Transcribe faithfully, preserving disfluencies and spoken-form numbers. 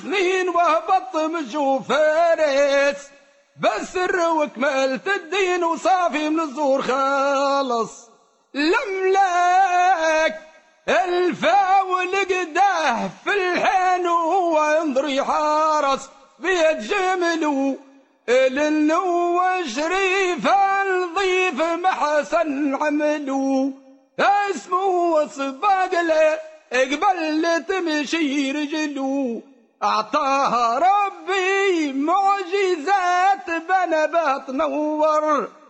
سنين وهبط مجو فارس بالسر وكملت الدين وصافي من الزور خالص. الأملاك الفاول قداه في الحين وهو ينظر حارس بيد جملو للو شريف الضيف محسن عملو اسمه صباق له اقبل تمشي رجلو اعطاها ربي معجزات بنبات نور